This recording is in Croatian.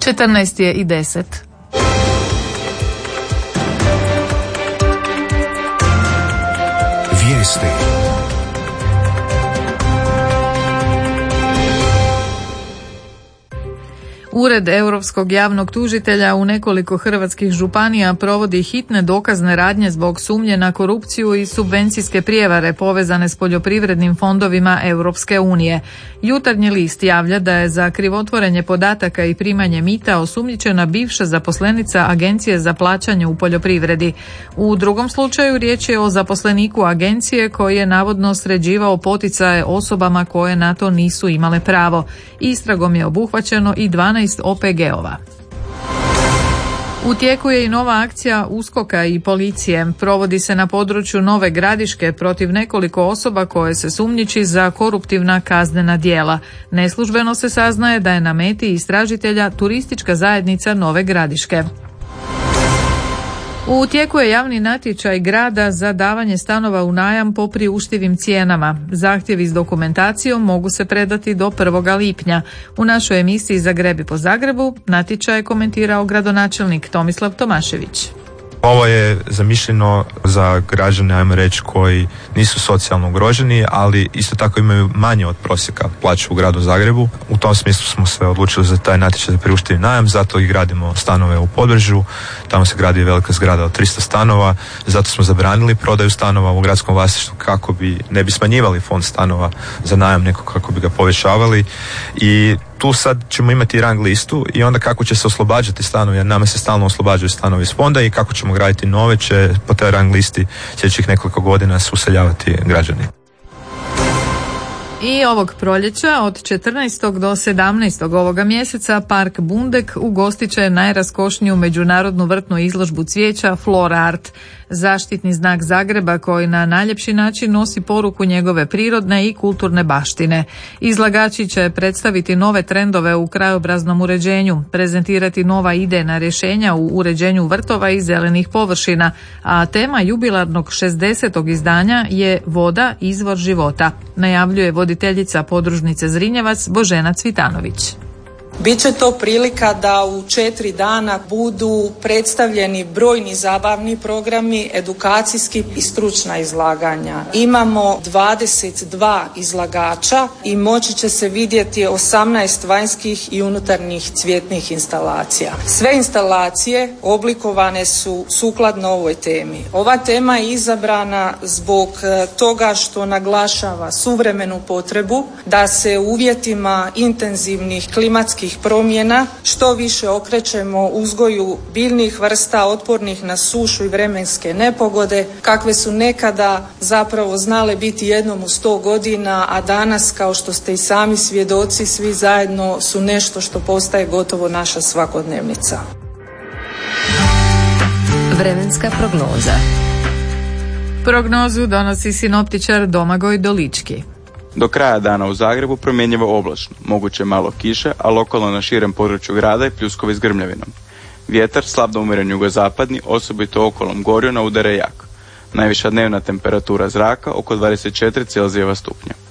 14:10. Vijesti. Ured Europskog javnog tužitelja u nekoliko hrvatskih županija provodi hitne dokazne radnje zbog sumnje na korupciju i subvencijske prijevare povezane s poljoprivrednim fondovima Europske unije. Jutarnji list javlja da je za krivotvorenje podataka i primanje mita osumnjičena bivša zaposlenica Agencije za plaćanje u poljoprivredi. U drugom slučaju riječ je o zaposleniku agencije koji je navodno sređivao poticaje osobama koje na to nisu imale pravo. Istragom je obuhvaćeno i 12 OPG-ova. U tijeku je i nova akcija USKOK-a i policije. Provodi se na području Nove Gradiške protiv nekoliko osoba koje se sumnjiči za koruptivna kaznena djela. Neslužbeno se saznaje da je na meti istražitelja turistička zajednica Nove Gradiške. U tijeku je javni natječaj grada za davanje stanova u najam po priuštivim cijenama. Zahtjevi s dokumentacijom mogu se predati do 1. lipnja. U našoj emisiji Zagrebi po Zagrebu natječaj je komentirao gradonačelnik Tomislav Tomašević. Ovo je zamišljeno za građane, ajmo reći, koji nisu socijalno ugroženi, ali isto tako imaju manje od prosjeka plaću u gradu Zagrebu. U tom smislu smo se odlučili za taj natječaj za priuštivi najam, zato i gradimo stanove u Podbrežju. Tamo se gradi velika zgrada od 300 stanova, zato smo zabranili prodaju stanova u gradskom vlasništvu kako ne bi smanjivali fond stanova za najam, nego kako bi ga povećavali. I tu sad ćemo imati rang listu i onda kako će se oslobađati stanovi, jer nama se stalno oslobađaju stanovi iz fonda, i kako ćemo graditi nove će po toj rang listi sljedećih nekoliko godina se useljavati građani. I ovog proljeća od 14. do 17. ovoga mjeseca Park Bundek ugostit će najraskošniju međunarodnu vrtnu izložbu cvijeća Flora Art, zaštitni znak Zagreba koji na najljepši način nosi poruku njegove prirodne i kulturne baštine. Izlagači će predstaviti nove trendove u krajobraznom uređenju, prezentirati nova idejna rješenja u uređenju vrtova i zelenih površina, a tema jubilarnog 60. izdanja je Voda, izvor života, najavljuje voditeljica podružnice Zrinjevac Božena Cvitanović. Biće to prilika da u 4 dana budu predstavljeni brojni zabavni programi, edukacijski i stručna izlaganja. Imamo 22 izlagača i moći će se vidjeti 18 vanjskih i unutarnjih cvjetnih instalacija. Sve instalacije oblikovane su sukladno ovoj temi. Ova tema je izabrana zbog toga što naglašava suvremenu potrebu da se u uvjetima intenzivnih klimatskih promjena što više okrećemo uzgoju biljnih vrsta otpornih na sušu i vremenske nepogode, kakve su nekada zapravo znale biti jednom u 100 godina, a danas, kao što ste i sami svjedoci, svi zajedno su nešto što postaje gotovo naša svakodnevnica. Vremenska prognoza. Prognozu donosi sinoptičar Domagoj Dolički. Do kraja dana u Zagrebu promjenjivo oblačno, moguće malo kiše, a lokalno na širem području grada i pljuskovi s grmljavinom. Vjetar slab do umjeren jugozapadni, osobito okolom Gorjona udare jak. Najviša dnevna temperatura zraka oko 24 Celzijeva stupnja.